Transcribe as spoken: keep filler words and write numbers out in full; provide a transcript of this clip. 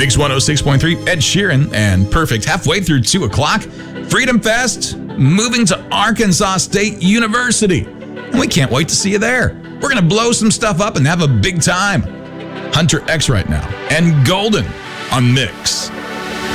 Mix one oh six point three, Ed Sheeran and Perfect. Halfway through two o'clock, Freedom Fest, moving to Arkansas State University. And we can't wait to see you there. We're going to blow some stuff up and have a big time. Hunter X right now, and Golden on Mix.